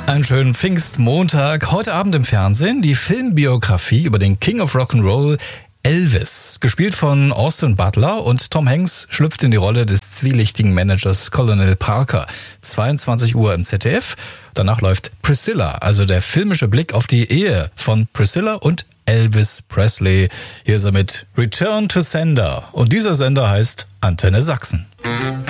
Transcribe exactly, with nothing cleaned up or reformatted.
Einen schönen Pfingstmontag. Heute Abend im Fernsehen die Filmbiografie über den King of Rock'n'Roll, Elvis. Gespielt von Austin Butler, und Tom Hanks schlüpft in die Rolle des zwielichtigen Managers Colonel Parker. zweiundzwanzig Uhr im Z D F. Danach läuft Priscilla, also der filmische Blick auf die Ehe von Priscilla und Elvis Presley. Hier ist er mit Return to Sender. Und dieser Sender heißt Antenne Sachsen.